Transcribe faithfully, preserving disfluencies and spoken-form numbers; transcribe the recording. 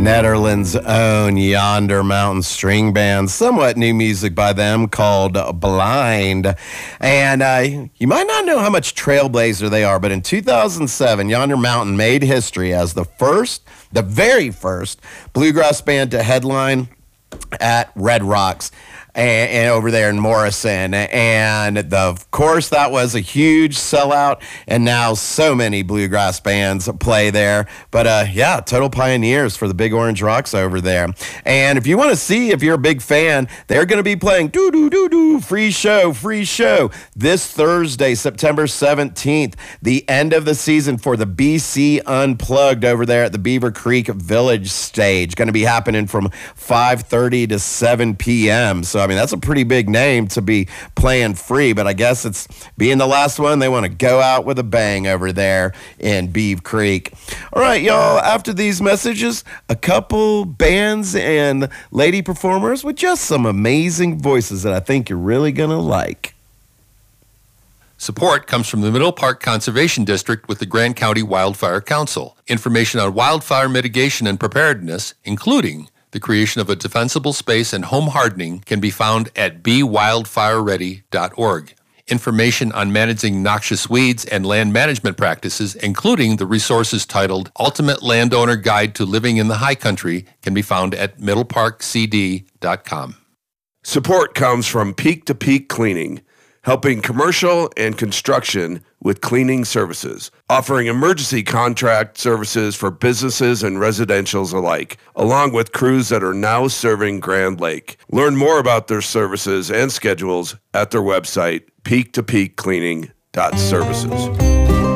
Netherlands' own Yonder Mountain String Band. Somewhat new music by them called Blind. And uh, you might not know how much trailblazer they are, but in two thousand seven, Yonder Mountain made history as the first, the very first bluegrass band to headline at Red Rocks. And, and over there in Morrison. And the, of course, that was a huge sellout. And now so many bluegrass bands play there. But uh, yeah, total pioneers for the Big Orange Rocks over there. And if you want to see, if you're a big fan, they're going to be playing doo doo doo doo free show, free show this Thursday, September seventeenth, the end of the season for the B C Unplugged over there at the Beaver Creek Village stage. Going to be happening from five thirty to seven p.m. So I mean, that's a pretty big name to be playing free, but I guess it's being the last one. They want to go out with a bang over there in Beaver Creek. All right, y'all, after these messages, a couple bands and lady performers with just some amazing voices that I think you're really going to like. Support comes from the Middle Park Conservation District with the Grand County Wildfire Council. Information on wildfire mitigation and preparedness, including the creation of a defensible space and home hardening, can be found at be wildfire ready dot org. Information on managing noxious weeds and land management practices, including the resources titled Ultimate Landowner Guide to Living in the High Country, can be found at middle park c d dot com. Support comes from Peak to Peak Cleaning, helping commercial and construction with cleaning services, offering emergency contract services for businesses and residentials alike, along with crews that are now serving Grand Lake. Learn more about their services and schedules at their website, peak to peak cleaning dot services.